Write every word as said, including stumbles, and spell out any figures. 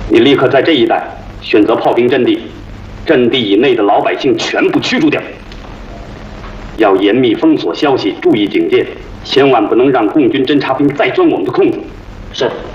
你立刻在这一带选择炮兵阵地，阵地以内的老百姓全部驱逐掉。要严密封锁消息，注意警戒，千万不能让共军侦察兵再钻我们的空子。 是。